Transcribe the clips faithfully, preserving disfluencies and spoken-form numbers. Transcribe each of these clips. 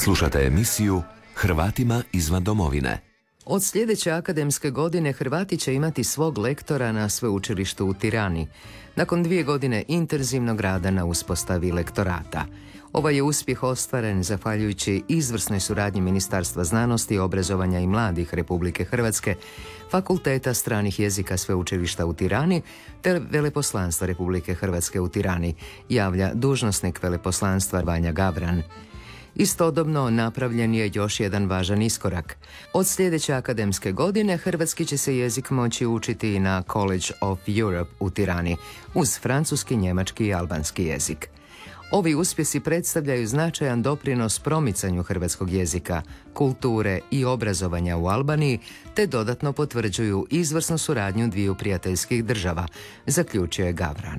Slušate emisiju Hrvatima izvan domovine. Od sljedeće akademske godine Hrvati će imati svog lektora na sveučilištu u Tirani, nakon dvije godine intenzivnog rada na uspostavi lektorata. Ovaj je uspjeh ostvaren zahvaljujući izvrsnoj suradnji Ministarstva znanosti, obrazovanja i mladih Republike Hrvatske, Fakulteta stranih jezika sveučilišta u Tirani te Veleposlanstva Republike Hrvatske u Tirani, javlja dužnosnik veleposlanstva Vanja Gavran. Istodobno napravljen je još jedan važan iskorak. Od sljedeće akademske godine hrvatski će se jezik moći učiti i na College of Europe u Tirani, uz francuski, njemački i albanski jezik. Ovi uspjesi predstavljaju značajan doprinos promicanju hrvatskog jezika, kulture i obrazovanja u Albaniji, te dodatno potvrđuju izvrsnu suradnju dviju prijateljskih država, zaključio je Gavran.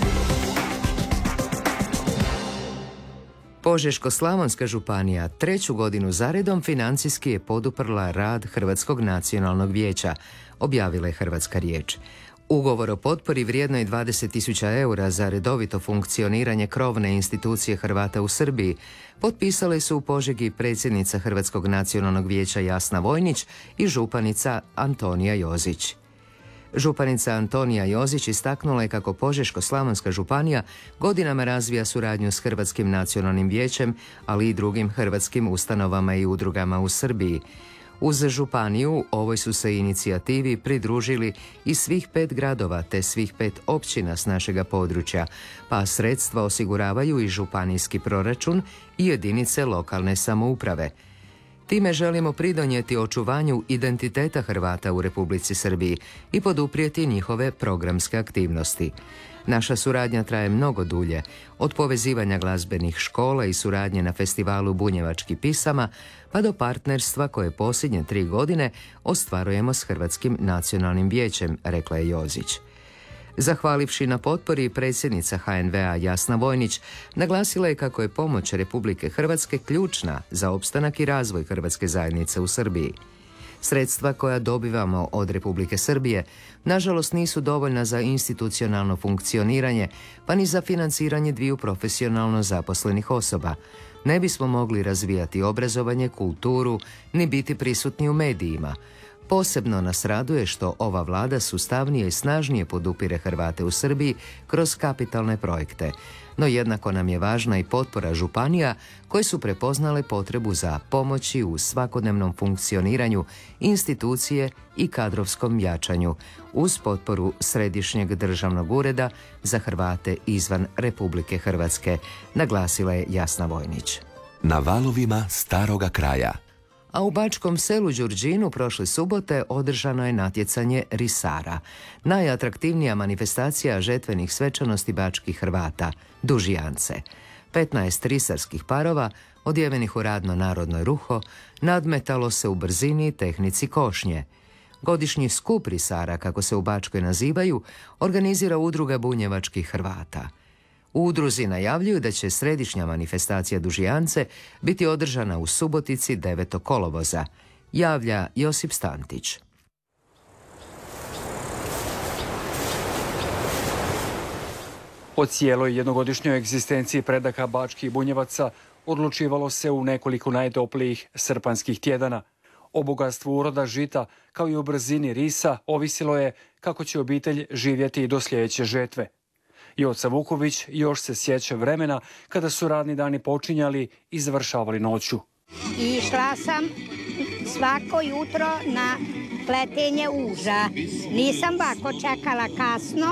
Požeško-slavonska županija treću godinu zaredom financijski je poduprla rad Hrvatskog nacionalnog vijeća, objavila je Hrvatska riječ. Ugovor o potpori vrijednoj dvadeset tisuća eura za redovito funkcioniranje krovne institucije Hrvata u Srbiji potpisale su u Požegi predsjednica Hrvatskog nacionalnog vijeća Jasna Vojnić i županica Antonija Jozić. Županica Antonija Jozić istaknula je kako Požeško-slavonska županija godinama razvija suradnju s Hrvatskim nacionalnim vijećem, ali i drugim hrvatskim ustanovama i udrugama u Srbiji. Uz županiju ovoj su se inicijativi pridružili i svih pet gradova te svih pet općina s našega područja, pa sredstva osiguravaju i županijski proračun i jedinice lokalne samouprave. Time želimo pridonijeti očuvanju identiteta Hrvata u Republici Srbiji i poduprijeti njihove programske aktivnosti. Naša suradnja traje mnogo dulje, od povezivanja glazbenih škola i suradnje na festivalu bunjevačkih pisama, pa do partnerstva koje posljednje tri godine ostvarujemo s Hrvatskim nacionalnim vijećem, rekla je Jozić. Zahvalivši na potpori, predsjednica H N V-a Jasna Vojnić naglasila je kako je pomoć Republike Hrvatske ključna za opstanak i razvoj hrvatske zajednice u Srbiji. Sredstva koja dobivamo od Republike Srbije nažalost nisu dovoljna za institucionalno funkcioniranje, pa ni za financiranje dviju profesionalno zaposlenih osoba. Ne bismo mogli razvijati obrazovanje, kulturu, ni biti prisutni u medijima. Posebno nas raduje što ova vlada sustavnije i snažnije podupire Hrvate u Srbiji kroz kapitalne projekte. No jednako nam je važna i potpora županija koje su prepoznale potrebu za pomoći u svakodnevnom funkcioniranju institucije i kadrovskom jačanju uz potporu Središnjeg državnog ureda za Hrvate izvan Republike Hrvatske, naglasila je Jasna Vojnić. Na valovima staroga kraja. A u Bačkom Selu Đurđinu prošle subote održano je natjecanje risara, najatraktivnija manifestacija žetvenih svečanosti bačkih Hrvata, dužijance. petnaest risarskih parova, odjevenih u radno narodno ruho, nadmetalo se u brzini i tehnici košnje. Godišnji skup risara, kako se u Bačkoj nazivaju, organizira udruga bunjevačkih Hrvata. U udruzi najavljuju da će središnja manifestacija dužijance biti održana u Subotici devetog kolovoza, javlja Josip Stantić. O cijeloj jednogodišnjoj egzistenciji predaka bačkih bunjevaca odlučivalo se u nekoliko najtoplijih srpanjskih tjedana. O bogatstvu uroda žita, kao i o brzini risa, ovisilo je kako će obitelj živjeti do sljedeće žetve. Joca Vuković još se sjeća vremena kada su radni dani počinjali i završavali noću. Išla sam svako jutro na pletenje uža. Nisam bako čekala kasno,